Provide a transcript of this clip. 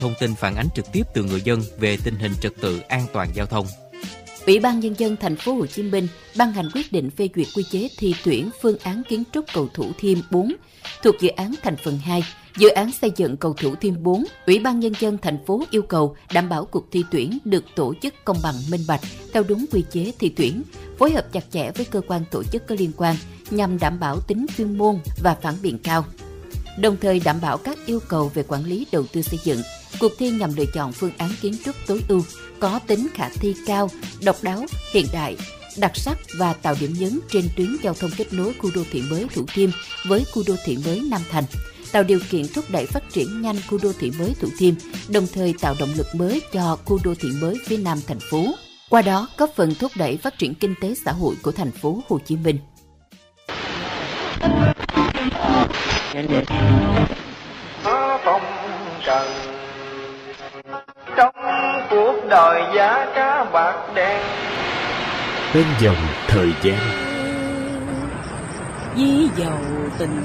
thông tin phản ánh trực tiếp từ người dân về tình hình trật tự an toàn giao thông. Ủy ban Nhân dân thành phố Hồ Chí Minh ban hành quyết định phê duyệt quy chế thi tuyển phương án kiến trúc cầu Thủ Thiêm 4 thuộc dự án thành phần 2, dự án xây dựng cầu Thủ Thiêm 4. Ủy ban Nhân dân thành phố yêu cầu đảm bảo cuộc thi tuyển được tổ chức công bằng minh bạch theo đúng quy chế thi tuyển, phối hợp chặt chẽ với cơ quan tổ chức có liên quan nhằm đảm bảo tính chuyên môn và phản biện cao, đồng thời đảm bảo các yêu cầu về quản lý đầu tư xây dựng. Cuộc thi nhằm lựa chọn phương án kiến trúc tối ưu, có tính khả thi cao, độc đáo, hiện đại, đặc sắc và tạo điểm nhấn trên tuyến giao thông kết nối khu đô thị mới Thủ Thiêm với khu đô thị mới Nam Thành, tạo điều kiện thúc đẩy phát triển nhanh khu đô thị mới Thủ Thiêm, đồng thời tạo động lực mới cho khu đô thị mới phía Nam thành phố. Qua đó, góp phần thúc đẩy phát triển kinh tế xã hội của thành phố Hồ Chí Minh. Phong trần trong cuộc đời giá cá bạc đen, bên dòng thời gian ví dầu tình